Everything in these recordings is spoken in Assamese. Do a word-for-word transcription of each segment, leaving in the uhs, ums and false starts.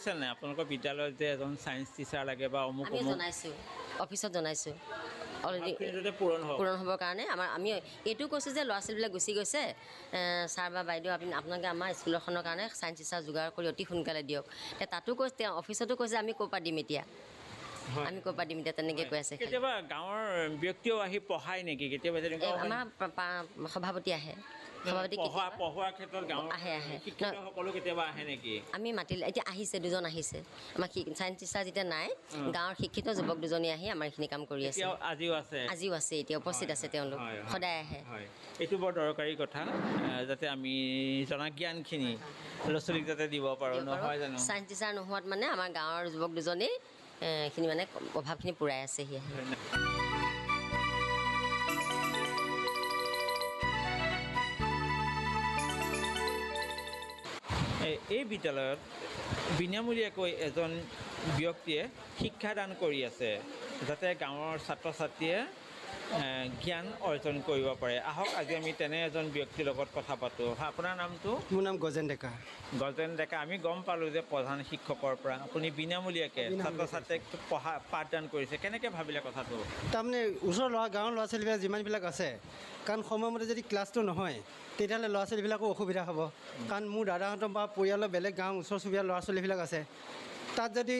নাই আপোনালোকৰ বিদ্যালয়ত যে এজন ছায়েন্স টিচাৰ লাগে বা অমুক আমি অমুক জনাইছোঁ অফিচত জনাইছোঁ অলৰেডি ভাৱখিনি পূৰণ হওক পূৰণ হ'বৰ কাৰণে আমাৰ আমি এইটো কৈছোঁ যে ল'ৰা ছোৱালীবিলাক গুচি গৈছে ছাৰ বা বাইদেউ আপুনি আপোনালোকে আমাৰ স্কুলখনৰ কাৰণে ছায়েন্স টিচাৰ যোগাৰ কৰি অতি সোনকালে দিয়ক এতিয়া তাতো কৈছে তেওঁ অফিচতো কৈছে আমি ক'ৰ পৰা দিম এতিয়া আমি ক'ৰ পৰা দিম এতিয়া তেনেকৈ কৈ আছে কেতিয়াবা গাঁৱৰ ব্যক্তিও আহি পঢ়ায় নেকি কেতিয়াবা তেনেকুৱা আমাৰ সভাপতি আহে সভাপতি পঢ়োৱা পঢ়োৱাৰ ক্ষেত্ৰত গাঁৱৰ আহে আহে শিক্ষকসকলো কেতিয়াবা আহে নেকি আমি মাতিলে এতিয়া আহিছে দুজন আহিছে আমাৰ ছায়েন্স টিচাৰ যেতিয়া নাই গাঁৱৰ শিক্ষিত যুৱক দুজনী আহি আমাৰ এইখিনি কাম কৰি আছে আজিও আছে আজিও আছে এতিয়া উপস্থিত আছে তেওঁলোক সদায় আহে হয় এইটো বৰ দৰকাৰী কথা যাতে আমি জনা জ্ঞানখিনি ল'ৰা ছোৱালীক যাতে দিব পাৰোঁ নহয় জানো ছায়েন্স টিচাৰ নোহোৱাত মানে আমাৰ গাঁৱৰ যুৱক দুজনী এইখিনি মানে অভাৱখিনি পূৰাই আছেহি এই বিদ্যালয়ত বিনামূলীয়াকৈ এজন ব্যক্তিয়ে শিক্ষাদান কৰি আছে যাতে গাঁৱৰ ছাত্ৰ ছাত্ৰীয়ে জ্ঞান অৰ্জন কৰিব পাৰে আহক আজি আমি তেনে এজন ব্যক্তিৰ লগত কথা পাতোঁ আপোনাৰ নামটো মোৰ নাম গজেন ডেকা গজেন ডেকা আমি গম পালোঁ যে প্ৰধান শিক্ষকৰ পৰা আপুনি বিনামূলীয়াকৈ ছাত্ৰ ছাত্ৰীক পঢ়া পাঠদান কৰিছে কেনেকৈ ভাবিলে কথাটো তাৰমানে ওচৰৰ ল'ৰা গাঁৱৰ ল'ৰা ছোৱালীবিলাক যিমানবিলাক আছে কাৰণ সময়মতে যদি ক্লাছটো নহয় তেতিয়াহ'লে ল'ৰা ছোৱালীবিলাকো অসুবিধা হ'ব কাৰণ মোৰ দাদাহঁতৰ বা পৰিয়ালৰ বেলেগ গাঁও ওচৰ চুবুৰীয়া ল'ৰা ছোৱালীবিলাক আছে তাত যদি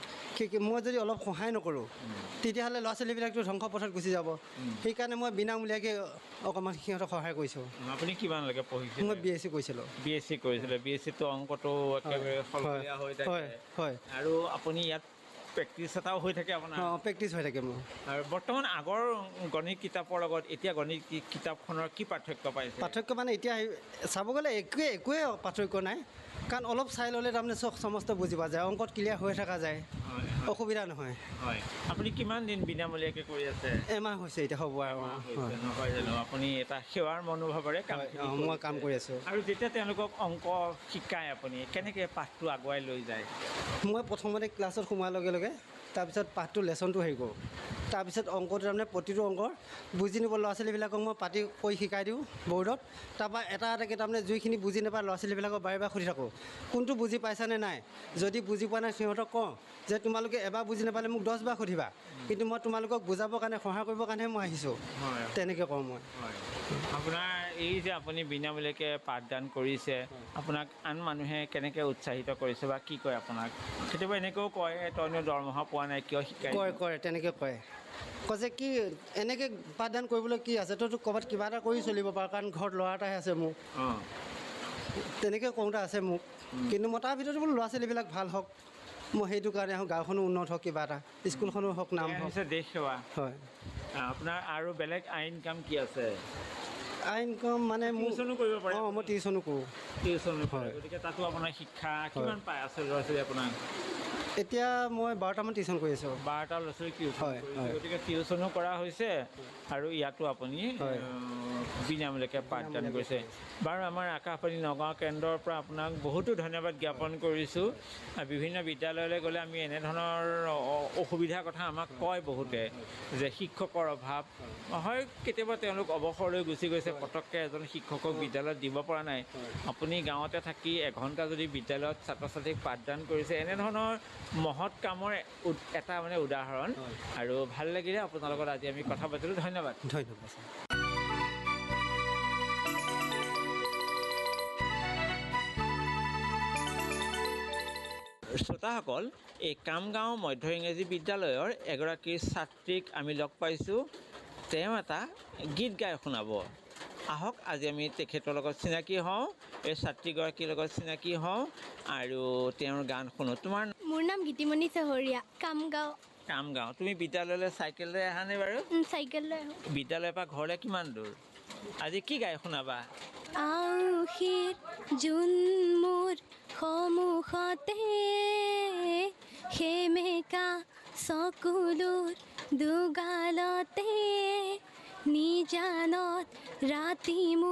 মই যদি অলপ সহায় নকৰোঁ তেতিয়াহ'লে ল'ৰা ছোৱালীবিলাকতো ধ্বংস পথত গুচি যাব সেইকাৰণে মই বিনামূলীয়াকৈ অকণমান সিহঁতক সহায় কৰিছোঁ আপুনি কিমানলৈকে পঢ়িছে মই বি এছ চি কৰিছিলোঁ বি এছ চি কৰিছিলে বি এছ চিটো অংকটো একেবাৰে সলসলীয়া হৈ থাকে হয় আৰু আপুনি ইয়াত প্ৰেক্টিছ এটাও হৈ থাকে আপোনাৰ অঁ প্ৰেক্টিছ হৈ থাকে মোৰ আৰু বৰ্তমান আগৰ গণিত কিতাপৰ লগত এতিয়া গণিত কিতাপখনৰ কি পাৰ্থক্য পাইছে পাৰ্থক্য মানে এতিয়া চাব গ'লে একোৱে একোৱে পাৰ্থক্য নাই কাৰণ অলপ চাই ল'লে তাৰমানে চব সমস্ত বুজি পোৱা যায় অংকত ক্লিয়াৰ হৈ থকা যায় অসুবিধা নহয় হয় আপুনি কিমান দিন বিনামূলীয়াকৈ কৰি আছে এমাহ হৈছে এতিয়া হ'ব আৰু নহয় জানো আপুনি এটা সেৱাৰ মনোভাৱেৰে কাম মই কাম কৰি আছোঁ আৰু যেতিয়া তেওঁলোকক অংক শিকায় আপুনি কেনেকৈ পাঠটো আগুৱাই লৈ যায় মই প্ৰথমতে ক্লাছত সোমোৱাৰ লগে লগে তাৰপিছত পাঠটো লেচনটো হেৰি কৰোঁ তাৰপিছত অংকটো তাৰমানে প্ৰতিটো অংকৰ বুজি নোপোৱা ল'ৰা ছোৱালীবিলাকক মই পাতি কৈ শিকাই দিওঁ বৰ্ডত তাৰপৰা এটা এটাকৈ তাৰমানে যিখিনি বুজি নাপায় ল'ৰা ছোৱালীবিলাকক বাৰে বাৰে সুধি থাকোঁ কোনটো বুজি পাইছানে নাই যদি বুজি পোৱা নাই সিহঁতক কওঁ যে তোমালোকে এবাৰ বুজি নাপালে মোক দহবাৰ সুধিবা কিন্তু মই তোমালোকক বুজাবৰ কাৰণে সহায় কৰিবৰ কাৰণেহে মই আহিছোঁ তেনেকৈ কওঁ মই আপোনাৰ এই যে আপুনি বিনামূলীয়াকৈ পাঠদান কৰিছে আপোনাক আন মানুহে কেনেকৈ উৎসাহিত কৰিছে বা কি কয় আপোনাক কেতিয়াবা এনেকৈও কয় তইনো দৰমহা পোৱা নাই কিয় শিকাই কয় কয় তেনেকৈ কয় কয় যে কি এনেকৈ পাঠদান কৰিবলৈ কি আছে তইতো ক'ৰবাত কিবা এটা কৰি চলিব পাৰ কাৰণ ঘৰত ল'ৰা এটাহে আছে মোক অঁ তেনেকৈ কওঁতে আছে মোক কিন্তু মই তাৰ ভিতৰতো বোলো ল'ৰা ছোৱালীবিলাক ভাল হওক মই সেইটো কাৰণে আহোঁ গাঁওখনো উন্নত হওক কিবা এটা স্কুলখনো হওক নাম হওক দেশ সেৱা হয় আপোনাৰ আৰু বেলেগ আইন কাম কি আছে আইন কাম মানে টিউচনো কৰিব পাৰে অঁ মই টিউচনো কৰোঁ টিউচন হয় গতিকে তাতো আপোনাৰ শিক্ষা কিমান পায় আছে ল'ৰা ছোৱালী আপোনাৰ এতিয়া মই বাৰটামান টিউচন কৰি আছোঁ বাৰটা ল'ৰা ছোৱালী টিউচন গতিকে টিউচনো কৰা হৈছে আৰু ইয়াতো আপুনি বিনামূলীয়াকৈ পাঠদান কৰিছে বাৰু আমাৰ আকাশবাণী নগাঁও কেন্দ্ৰৰ পৰা আপোনাক বহুতো ধন্যবাদ জ্ঞাপন কৰিছোঁ বিভিন্ন বিদ্যালয়লৈ গ'লে আমি এনেধৰণৰ অসুবিধাৰ কথা আমাক কয় বহুতে যে শিক্ষকৰ অভাৱ হয় কেতিয়াবা তেওঁলোক অৱসৰলৈ গুচি গৈছে পটককৈ এজন শিক্ষকক বিদ্যালয়ত দিব পৰা নাই আপুনি গাঁৱতে থাকি এঘণ্টা যদি বিদ্যালয়ত ছাত্ৰ ছাত্ৰীক পাঠদান কৰিছে এনেধৰণৰ মহৎ কামৰ এটা মানে উদাহৰণ আৰু ভাল লাগিলে আপোনাৰ লগত আজি আমি কথা পাতিলোঁ ধন্যবাদ ধন্যবাদ শ্ৰোতাসকল এই কামগাঁও মধ্য ইংৰাজী বিদ্যালয়ৰ এগৰাকী ছাত্ৰীক আমি লগ পাইছোঁ তেওঁ এটা গীত গাই শুনাব আহক আজি আমি তেখেতৰ লগত চিনাকি হওঁ এই ছাত্ৰীগৰাকীৰ লগত চিনাকি হওঁ আৰু তেওঁৰ গান শুনো তোমাৰ মোৰ নাম গীতিমণি চহৰীয়া কামগাঁও কামগাঁও তুমি বিদ্যালয়লৈ চাইকেল লৈ আহানে বাৰু চাইকেল লৈ আহোঁ বিদ্যালয়ৰ পৰা ঘৰলৈ কিমান দূৰ আজি কি গাই শুনাবা আউশীত জোন মোৰ সন্মুখতে সেমেকা চকুলোৰ দুগালতে নিজানত ৰাতি মোৰ